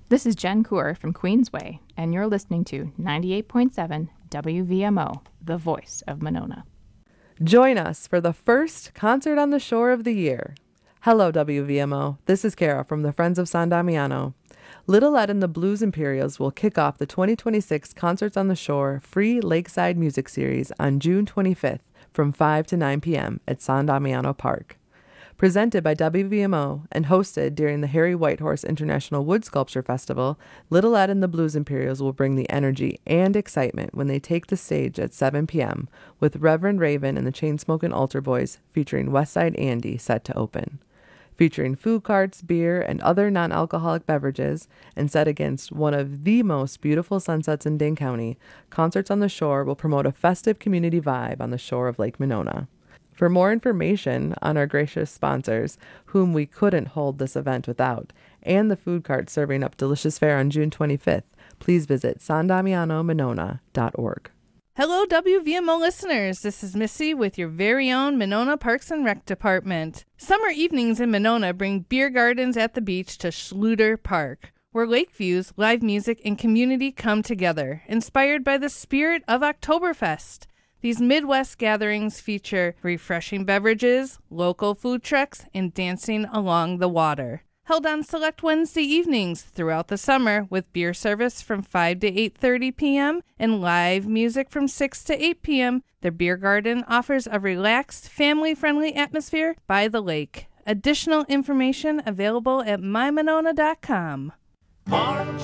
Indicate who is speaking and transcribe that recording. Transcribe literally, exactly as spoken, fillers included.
Speaker 1: This is Jen Coor from Queensway, and you're listening to ninety-eight point seven W V M O, the voice of Monona.
Speaker 2: Join us for the first Concert on the Shore of the year. Hello, W V M O. This is Kara from the Friends of San Damiano. Little Ed and the Blues Imperials will kick off the twenty twenty-six Concerts on the Shore free Lakeside Music Series on June twenty-fifth from five to nine p.m. at San Damiano Park. Presented by W V M O and hosted during the Harry Whitehorse International Wood Sculpture Festival, Little Ed and the Blues Imperials will bring the energy and excitement when they take the stage at seven p.m. with Reverend Raven and the Chainsmokin' Altar Boys featuring Westside Andy set to open. Featuring food carts, beer, and other non-alcoholic beverages, and set against one of the most beautiful sunsets in Dane County, Concerts on the Shore will promote a festive community vibe on the shore of Lake Monona. For more information on our gracious sponsors, whom we couldn't hold this event without, and the food cart serving up delicious fare on June twenty-fifth, please visit san damiano monona dot org.
Speaker 3: Hello, W V M O listeners. This is Missy with your very own Monona Parks and Rec Department. Summer evenings in Monona bring beer gardens at the beach to Schluter Park, where lake views, live music, and community come together, inspired by the spirit of Oktoberfest. These Midwest gatherings feature refreshing beverages, local food trucks, and dancing along the water. Held on select Wednesday evenings throughout the summer with beer service from five to eight thirty p.m. and live music from six to eight p.m., the beer garden offers a relaxed, family-friendly atmosphere by the lake. Additional information available at my monona dot com.
Speaker 4: March